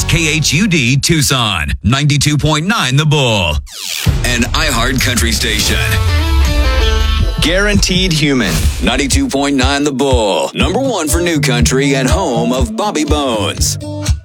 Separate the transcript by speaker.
Speaker 1: KHUD Tucson, 92.9 The Bull, an iHeart country station.
Speaker 2: Guaranteed Human,
Speaker 1: 92.9 The Bull, number one for new country and home of Bobby Bones.